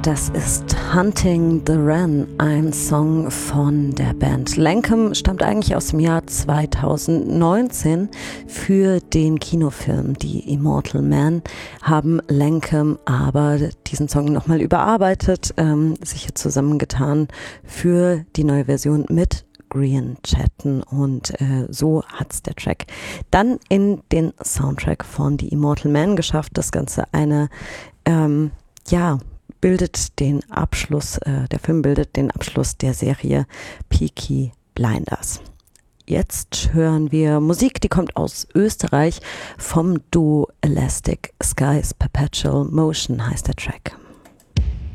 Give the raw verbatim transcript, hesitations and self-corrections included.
Das ist Hunting the Wren, ein Song von der Band Lankum, stammt eigentlich aus dem Jahr zweitausendneunzehn. Für den Kinofilm Die Immortal Man haben Lankum aber diesen Song nochmal überarbeitet, ähm, sich zusammengetan für die neue Version mit Grian Chatten, und äh, so hat's der Track dann in den Soundtrack von The Immortal Man geschafft. Das Ganze eine, ähm, ja, bildet den Abschluss, äh, der Film bildet den Abschluss der Serie Peaky Blinders. Jetzt hören wir Musik, die kommt aus Österreich vom Duo Elastic Skies. Perpetual Motion heißt der Track.